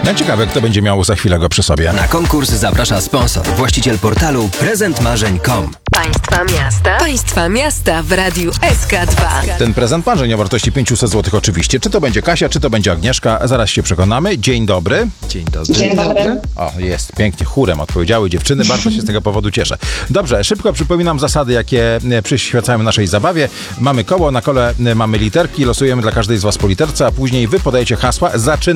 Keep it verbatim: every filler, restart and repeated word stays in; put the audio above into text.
Ja ciekawe, kto będzie miał za chwilę go przy sobie. Na konkurs zaprasza sponsor, właściciel portalu prezent marzeń kropka com. Państwa miasta. Państwa miasta w Radiu S K dwa. Ten prezent marzeń o wartości pięćset złotych oczywiście. Czy to będzie Kasia, czy to będzie Agnieszka? Zaraz się przekonamy. Dzień dobry. Dzień dobry. Dzień dobry. O, jest, pięknie, chórem odpowiedziały dziewczyny. Bardzo się z tego powodu cieszę. Dobrze, szybko przypominam zasady, jakie przyświecają naszej zabawie. Mamy koło, na kole mamy literki, losujemy dla każdej z was po literce, a później wy podajecie hasła. Zaczynamy.